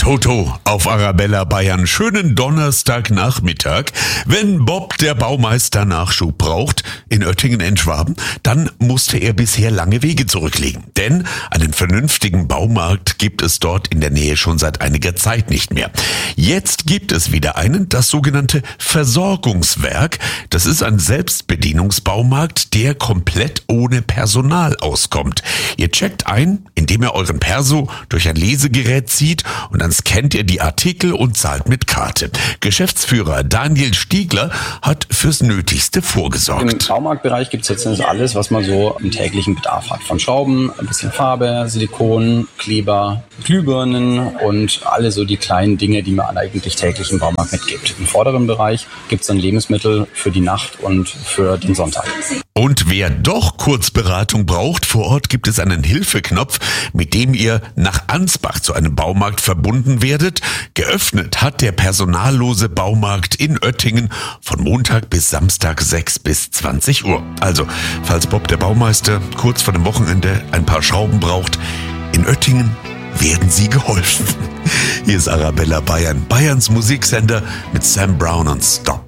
Toto auf Arabella Bayern. Schönen Donnerstagnachmittag. Wenn Bob, der Baumeister, Nachschub braucht in Oettingen in Schwaben, dann musste er bisher lange Wege zurücklegen. Denn einen vernünftigen Baumarkt gibt es dort in der Nähe schon seit einiger Zeit nicht mehr. Jetzt gibt es wieder einen, das sogenannte Versorgungswerk. Das ist ein Selbstbedienungsbaumarkt, der komplett ohne Personal auskommt. Ihr checkt ein, indem ihr euren Perso durch ein Lesegerät zieht und dann scannt ihr die Artikel und zahlt mit Karte. Geschäftsführer Daniel Stiegler hat fürs Nötigste vorgesorgt. Im Baumarktbereich gibt es jetzt alles, was man so im täglichen Bedarf hat. Von Schrauben, ein bisschen Farbe, Silikon, Kleber, Glühbirnen und alle so die kleinen Dinge, die man eigentlich täglich im Baumarkt mitgibt. Im vorderen Bereich gibt es dann Lebensmittel für die Nacht und für den Sonntag. Und wer doch Kurzberatung braucht, vor Ort gibt es einen Hilfeknopf, mit dem ihr nach Ansbach zu einem Baumarkt verbunden werdet. Geöffnet hat der personallose Baumarkt in Oettingen von Montag bis Samstag 6 bis 20 Uhr. Also, falls Bob, der Baumeister, kurz vor dem Wochenende ein paar Schrauben braucht, in Oettingen werden Sie geholfen. Hier ist Arabella Bayern, Bayerns Musiksender mit Sam Brown und Stop.